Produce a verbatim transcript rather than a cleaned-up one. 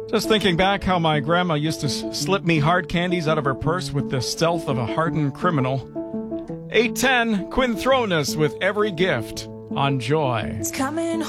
Just thinking back how my grandma used to s- slip me hard candies out of her purse with the stealth of a hardened criminal. eight ten, Quinthronus with every gift on Joy. It's coming